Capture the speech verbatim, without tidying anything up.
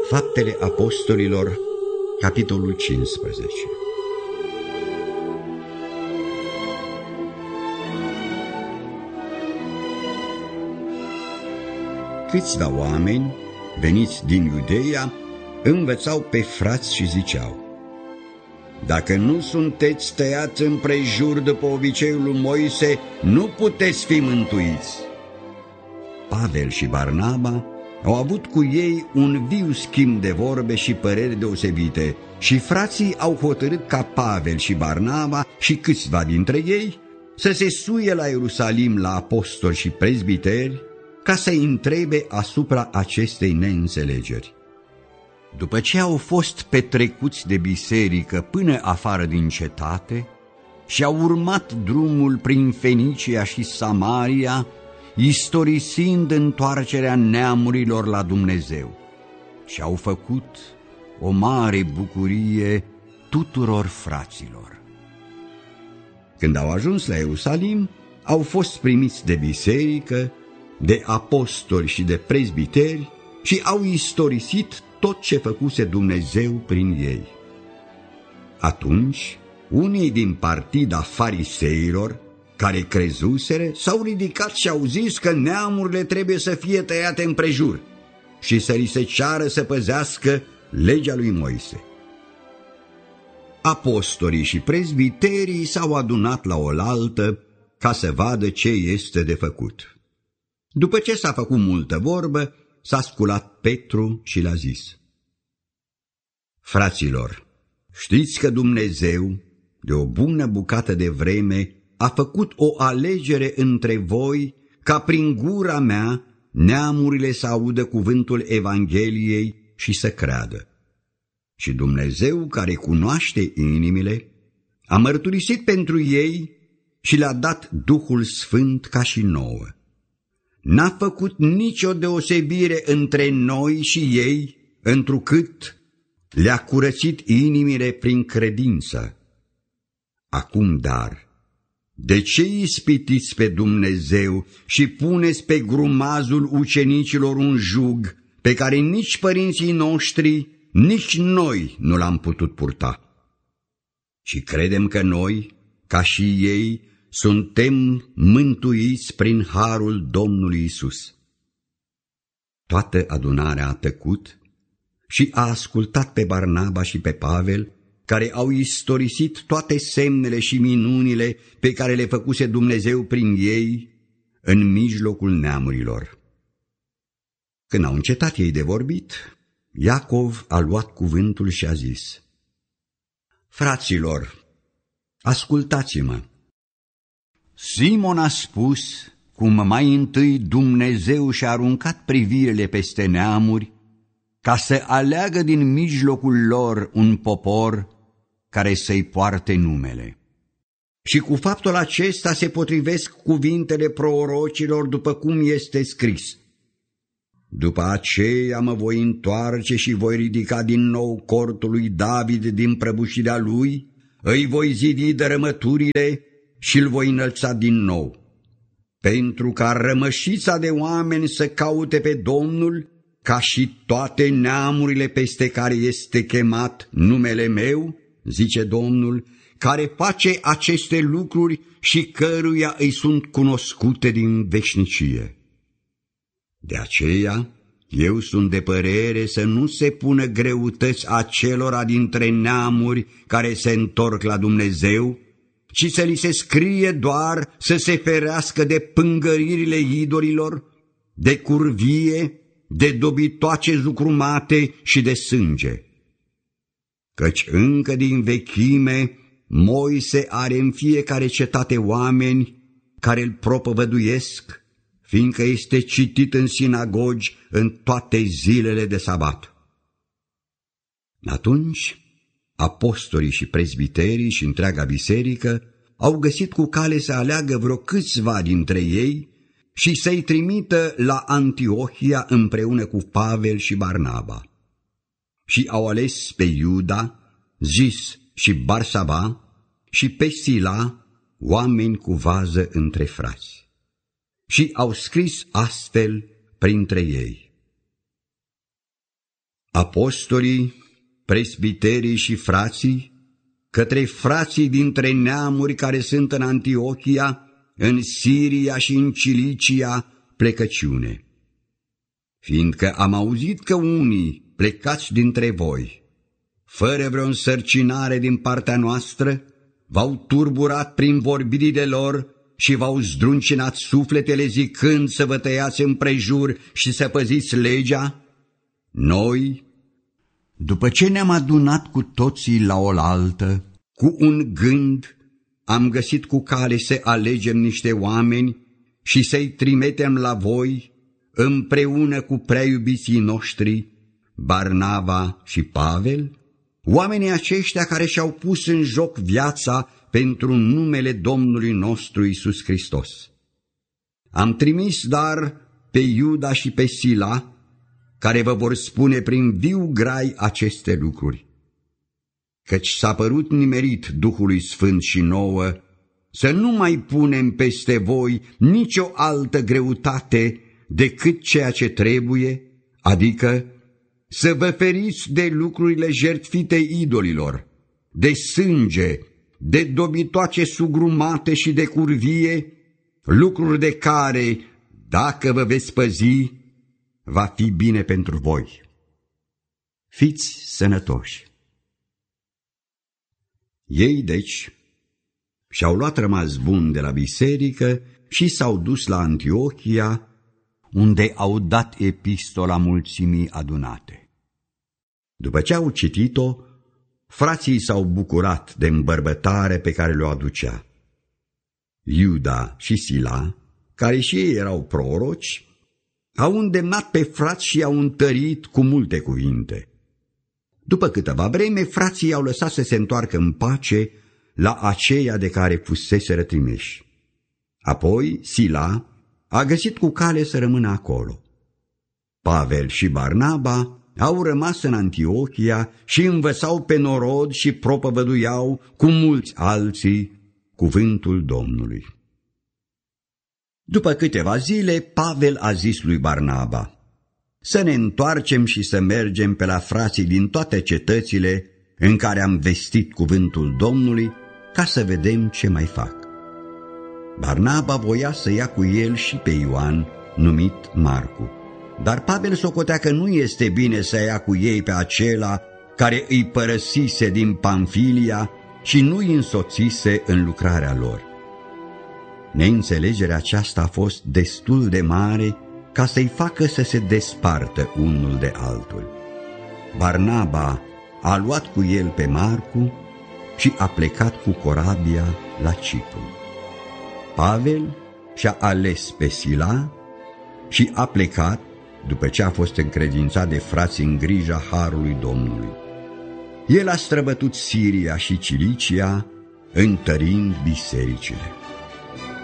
Faptele Apostolilor, capitolul cincisprezece. Câțiva oameni, veniți din Iudeia, învățau pe frați și ziceau: dacă nu sunteți tăiați împrejur după obiceiul lui Moise, nu puteți fi mântuiți. Pavel și Barnaba au avut cu ei un viu schimb de vorbe și păreri deosebite și frații au hotărât ca Pavel și Barnaba și câțiva dintre ei să se suie la Ierusalim la apostoli și prezbiteri ca să-i întrebe asupra acestei neînțelegeri. După ce au fost petrecuți de biserică până afară din cetate și au urmat drumul prin Fenicia și Samaria, istorisind întoarcerea neamurilor la Dumnezeu, și au făcut o mare bucurie tuturor fraților. Când au ajuns la Ierusalim, au fost primiți de biserică, de apostoli și de prezbiteri și au istorisit tot ce făcuse Dumnezeu prin ei. Atunci, unii din partida fariseilor, care crezuseră, s-au ridicat și au zis că neamurile trebuie să fie tăiate împrejur și să li se ceară să păzească legea lui Moise. Apostolii și prezbiterii s-au adunat la oaltă ca să vadă ce este de făcut. După ce s-a făcut multă vorbă, s-a sculat Petru și le-a zis: fraților, știți că Dumnezeu, de o bună bucată de vreme, a făcut o alegere între voi ca prin gura mea neamurile să audă cuvântul Evangheliei și să creadă. Și Dumnezeu, care cunoaște inimile, a mărturisit pentru ei și le-a dat Duhul Sfânt ca și nouă. N-a făcut nicio deosebire între noi și ei, întrucât le-a curățit inimile prin credință. Acum, dar, de ce ispitiți pe Dumnezeu și puneți pe grumazul ucenicilor un jug pe care nici părinții noștri, nici noi nu l-am putut purta? Și credem că noi, ca și ei, suntem mântuiți prin harul Domnului Isus. Toată adunarea a tăcut și a ascultat pe Barnaba și pe Pavel, care au istorisit toate semnele și minunile pe care le făcuse Dumnezeu prin ei în mijlocul neamurilor. Când au încetat ei de vorbit, Iacov a luat cuvântul și a zis: fraților, ascultați-mă. Simon a spus cum mai întâi Dumnezeu și-a aruncat privirile peste neamuri ca să aleagă din mijlocul lor un popor care să-i poarte numele. Și cu faptul acesta se potrivesc cuvintele prorocilor după cum este scris: după aceea mă voi întoarce și voi ridica din nou cortul lui David din prăbușirea lui, îi voi zidi dărâmăturile și îl voi înălța din nou, pentru ca rămășița de oameni să caute pe Domnul, ca și toate neamurile peste care este chemat numele meu, zice Domnul, care face aceste lucruri și căruia îi sunt cunoscute din veșnicie. De aceea, eu sunt de părere să nu se pună greutăți acelora dintre neamuri care se întorc la Dumnezeu, ci să li se scrie doar să se ferească de pângăririle idolilor, de curvie, de dobitoace zucrumate și de sânge. Căci încă din vechime Moise are în fiecare cetate oameni care îl propovăduiesc, fiindcă este citit în sinagogi în toate zilele de sabat. Atunci, apostolii și prezbiterii și întreaga biserică au găsit cu cale să aleagă vreo câțiva dintre ei și să-i trimită la Antiohia împreună cu Pavel și Barnaba. Și au ales pe Iuda, Zis și Barsaba și pe Sila, oameni cu vază între frați. Și au scris astfel printre ei: apostolii, presbiterii și frații, către frații dintre neamuri care sunt în Antiochia, în Siria și în Cilicia, plecăciune. Fiindcă am auzit că unii plecați dintre voi, fără vreo însărcinare din partea noastră, v-au turburat prin vorbirile lor și v-au zdruncinat sufletele zicând să vă tăiați împrejur și să păziți legea, noi, după ce ne-am adunat cu toții la oaltă, cu un gând, am găsit cu care să alegem niște oameni și să-i trimitem la voi, împreună cu prea iubiții noștri, Barnaba și Pavel, oamenii aceștia care și-au pus în joc viața pentru numele Domnului nostru Iisus Hristos. Am trimis dar pe Iuda și pe Sila, care vă vor spune prin viu grai aceste lucruri. Căci s-a părut nimerit Duhului Sfânt și nouă să nu mai punem peste voi nicio altă greutate decât ceea ce trebuie, adică să vă feriți de lucrurile jertfite idolilor, de sânge, de dobitoace sugrumate și de curvie, lucruri de care, dacă vă veți păzi, va fi bine pentru voi. Fiți sănătoși! Ei, deci, și-au luat rămas bun de la biserică și s-au dus la Antiochia, unde au dat epistola mulțimii adunate. După ce au citit-o, frații s-au bucurat de îmbărbătare pe care le-o aducea. Iuda și Sila, care și ei erau proroci, au îndemnat pe frați și i-au întărit cu multe cuvinte. După câteva vreme, frații i-au lăsat să se întoarcă în pace la aceia de care fuseseră trimiși. Apoi Sila a găsit cu cale să rămână acolo. Pavel și Barnaba au rămas în Antiochia și învățau pe norod și propovăduiau cu mulți alții cuvântul Domnului. După câteva zile, Pavel a zis lui Barnaba: să ne întoarcem și să mergem pe la frații din toate cetățile în care am vestit cuvântul Domnului, ca să vedem ce mai fac. Barnaba voia să ia cu el și pe Ioan, numit Marcu, dar Pavel socotea că nu este bine să ia cu ei pe acela care îi părăsise din Pamfilia și nu îi însoțise în lucrarea lor. Neînțelegerea aceasta a fost destul de mare ca să-i facă să se despartă unul de altul. Barnaba a luat cu el pe Marcu și a plecat cu corabia la Cipru. Pavel și-a ales pe Sila și a plecat după ce a fost încredințat de frați în grija harului Domnului. El a străbătut Siria și Cilicia, întărind bisericile.